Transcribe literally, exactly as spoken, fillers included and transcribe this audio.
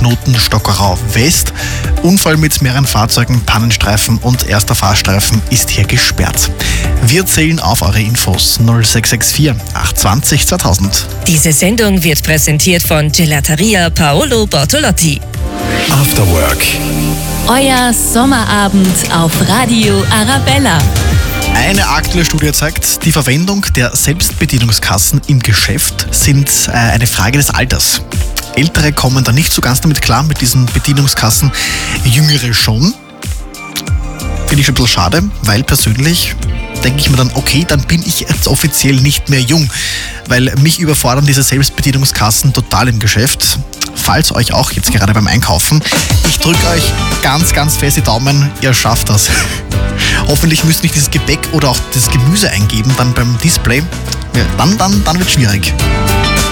Minuten Stockerau West. Unfall mit mehreren Fahrzeugen, Pannenstreifen und erster Fahrstreifen ist hier gesperrt. Wir zählen auf eure Infos null sechs sechs vier acht zwei null zweitausend. Diese Sendung wird präsentiert von Gelateria Paolo Bortolotti. After Work. Euer Sommerabend auf Radio Arabella. Eine aktuelle Studie zeigt, die Verwendung der Selbstbedienungskassen im Geschäft sind äh, eine Frage des Alters. Ältere kommen da nicht so ganz damit klar mit diesen Bedienungskassen, Jüngere schon. Finde ich schon ein bisschen schade, weil persönlich denke ich mir dann, okay, dann bin ich jetzt offiziell nicht mehr jung, weil mich überfordern diese Selbstbedienungskassen total im Geschäft. Falls euch auch jetzt gerade beim Einkaufen, ich drücke euch ganz, ganz fest die Daumen, ihr schafft das. Hoffentlich müsst ihr nicht dieses Gebäck oder auch das Gemüse eingeben, dann beim Display. Ja, dann, dann, dann wird es schwierig.